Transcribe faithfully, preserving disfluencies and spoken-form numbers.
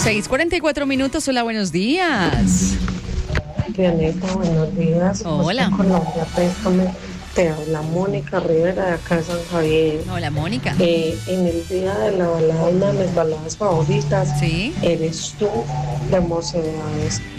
seis cuarenta y cuatro minutos, hola, buenos días. Dianita, buenos días. Hola. Colombia, préstame. Te habla Mónica Rivera de acá de San Javier. Hola, Mónica. Eh, en el día de la balada, una de mis baladas favoritas, Sí. eres tú, de Mocedades.